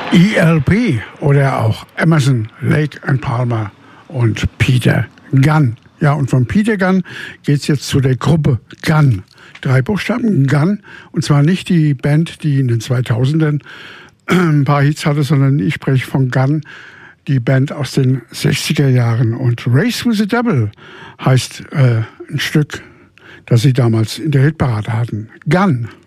ELP oder auch Emerson, Lake and Palmer und Peter Gunn. Ja, und von Peter Gunn geht's jetzt zu der Gruppe Gunn. 3 Buchstaben, Gunn. Und zwar nicht die Band, die in den 2000ern ein paar Hits hatte, sondern ich spreche von Gunn, die Band aus den 60er Jahren. Und Race with the Devil heißt ein Stück, das sie damals in der Hitparade hatten. Gunn.